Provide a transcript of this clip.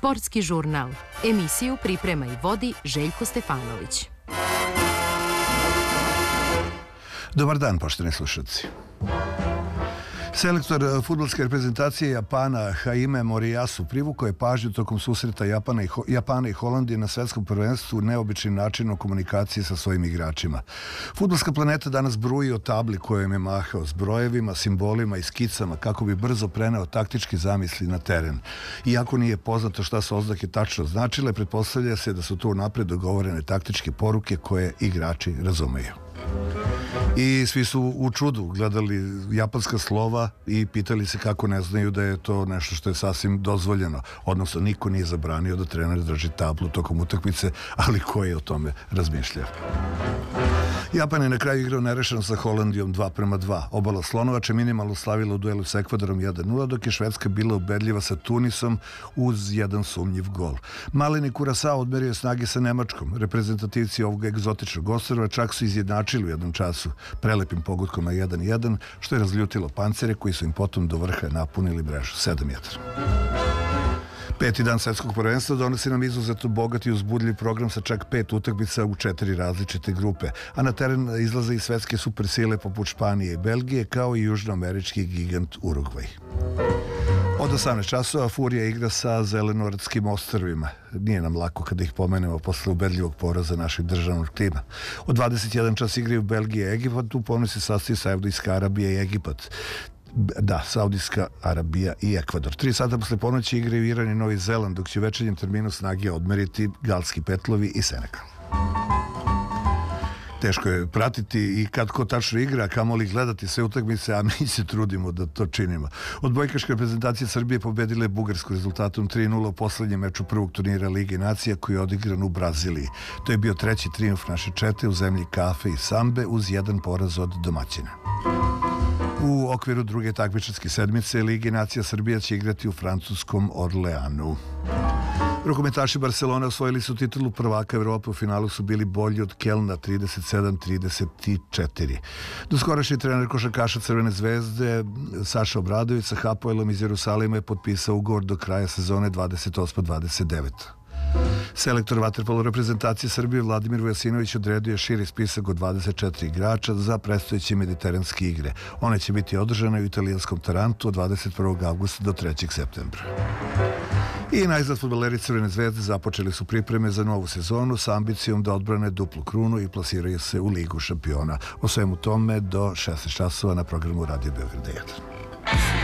Sportski žurnal. Emisiju priprema i vodi Željko Stefanović. Dobar dan, poštovani slušalci. Selektor fudbalske reprezentacije Japana Jaime Moriyasu privukao je pažnju tokom susreta Japana i Holandije na svetskom prvenstvu neobičnim načinom komunikacije sa svojim igračima. Fudbalska planeta danas bruji o tabli kojom je mahao s brojevima, simbolima i skicama kako bi brzo preneo taktički zamisli na teren. Iako nije poznato šta su oznake tačno značile, pretpostavlja se da su to unapred dogovorene taktičke poruke koje igrači razumeju. I svi su u čudu gledali japanska slova i pitali se kako ne znaju da je to nešto što je sasvim dozvoljeno. Odnosno, niko nije zabranio da trener drži tablu tokom utakmice, ali ko je o tome razmišljao? Japan je na kraju igrao nerešeno sa Holandijom 2:2. Obala Slonovača minimalno slavila u duelu s Ekvadorom 1:0, dok je Švedska bila ubedljiva sa Tunisom uz jedan sumnjiv gol. Maleni Kurasao odmerio snage sa Nemačkom. Reprezentativci ovog egzotičnog ostrva čak su izjednačili u jednom času prelepim pogodkom na 1:1, što je razljutilo pancere koji su im potom do vrha napunili mrežu 7:1. Peti dan svetskog prvenstva donosi nam izuzetno bogat i uzbudljiv program sa čak 5 utakmica u 4 različite grupe, a na teren izlaze i svetske supersile poput Španije i Belgije, kao i južnoamerički gigant Urugvaj. Od 18 časova Furija igra sa Zelenoradskim ostrvima. Nije nam lako kada ih pomenemo posle ubedljivog poraza našeg državnog tima. Od 21 čas igraju Belgija i Egipat, u ponoći se sastoji Saudijska Arabija i Egipat. Da, Saudijska Arabija i Ekvador. 3 sata posle ponoći igraju Iran i Novi Zeland, dok će u večernjem terminu snage odmeriti Galski Petlovi i Senegal. Teško je pratiti i kad ko tačno igra, kamoli gledati sve utakmice, a mi se trudimo da to činimo. Odbojkaške reprezentacije Srbije pobedile Bugarsku rezultatom 3:0 u poslednjem meču prvog turnira Lige nacija koji je odigran u Braziliji. To je bio treći trijumf naše čete u zemlji kafe i sambe uz jedan poraz od domaćina. U okviru druge takmičarske sedmice Lige nacija Srbija će igrati u francuskom Orleanu. Rukometaši Barcelone osvojili su titulu prvaka Evrope, u finalu su bili bolji od Kelna 37-34. Doskorašnji trener košarkaša Crvene zvezde Saša Obradović sa Hapoelom iz Jerusalima je potpisao ugovor do kraja sezone 28-29. Selektor vaterpolo reprezentacije Srbije Vladimir Vujasinović odredio je širi spisak od 24 igrača za predstojeće mediteranske igre. One će biti održane u italijanskom Tarantu od 21. avgusta do 3. septembra. I najzad fudbaleri Crvene zvezde započeli su pripreme za novu sezonu sa ambicijom da odbrane duplu krunu i plasiraju se u Ligu šampiona. O svemu tome do 16 časova na programu Radio Beograd 1.